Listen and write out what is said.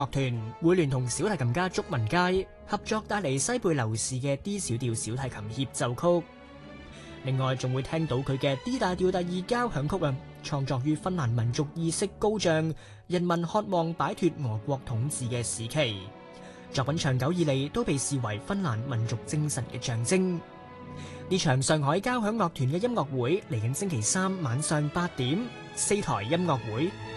樂團會聯同小提琴家祝文佳合作帶嚟西貝流士嘅 D 小調小提琴協奏曲。另外仲會聽到佢嘅 D 大調第二交響曲創作於芬蘭民族意識高漲、人民渴望擺脫俄國統治嘅時期。作品長久以嚟都被視為芬蘭民族精神嘅象徵。呢場上海交響樂團嘅音樂會嚟緊星期三晚上8點，4台音樂會。